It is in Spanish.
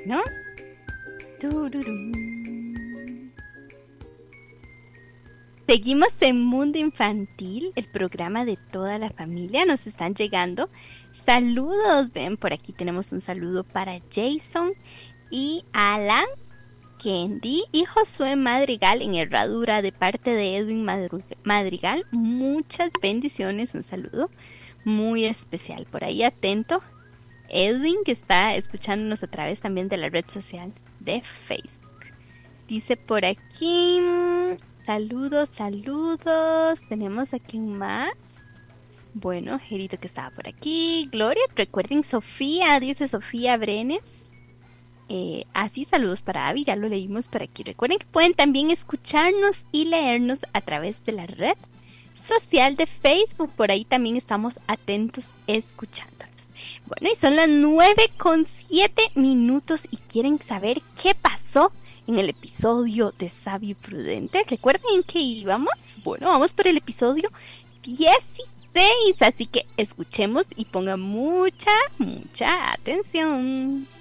Bueno. Tururum. Seguimos en Mundo Infantil, el programa de toda la familia. Nos están llegando saludos. Ven, por aquí tenemos un saludo para Jason y Alan, Kendi y Josué Madrigal en Herradura de parte de Edwin Madrigal. Muchas bendiciones, un saludo muy especial. Por ahí atento, Edwin, que está escuchándonos a través también de la red social de Facebook. Dice por aquí, saludos. Tenemos aquí un más. Bueno, Gerito que estaba por aquí. Gloria, recuerden Sofía, dice Sofía Brenes. Así, saludos para Abby, ya lo leímos por aquí. Recuerden que pueden también escucharnos y leernos a través de la red social de Facebook. Por ahí también estamos atentos escuchándonos. Bueno, y son las 9:07 y quieren saber qué pasó en el episodio de Sabio y Prudente. ¿Recuerden en qué íbamos? Bueno, vamos por el episodio 16, así que escuchemos y pongan mucha atención.